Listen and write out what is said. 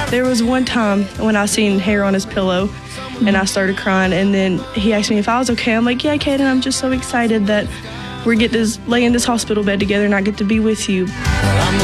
There was one time when I seen hair on his pillow and I started crying, and then he asked me if I was okay. I'm like, yeah, Caden, I'm just so excited that we get to lay in this hospital bed together and I get to be with you.